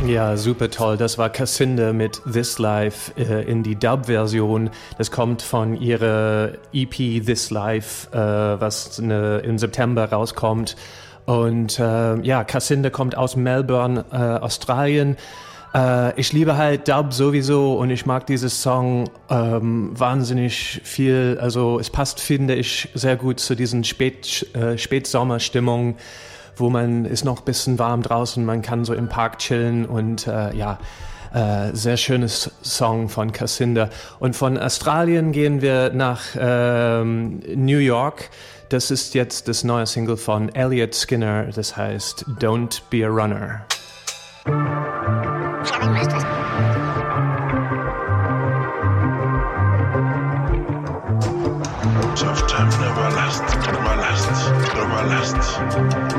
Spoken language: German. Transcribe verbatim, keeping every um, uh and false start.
Ja, super toll. Das war Cassinda mit This Life äh, in die Dub-Version. Das kommt von ihrer E P This Life, äh, was ne, im September rauskommt. Und äh, ja, Cassinda kommt aus Melbourne, äh, Australien. Äh, ich liebe halt Dub sowieso und ich mag dieses Song ähm, wahnsinnig viel. Also es passt, finde ich, sehr gut zu diesen Spät, äh, Spätsommerstimmungen, wo man ist noch ein bisschen warm draußen, man kann so im Park chillen und äh, ja, äh, sehr schönes Song von Cassinda. Und von Australien gehen wir nach ähm, New York. Das ist jetzt das neue Single von Elliot Skinner, das heißt Don't Be a Runner. Tough time never lasts, never lasts, never lasts.